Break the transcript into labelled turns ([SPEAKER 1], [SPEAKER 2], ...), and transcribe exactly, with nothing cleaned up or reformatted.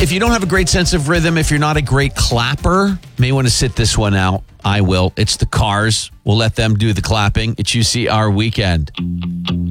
[SPEAKER 1] If you don't have a great sense of rhythm, if you're not a great clapper, may want to sit this one out. I will. It's the Cars. We'll let them do the clapping. It's U C R Weekend.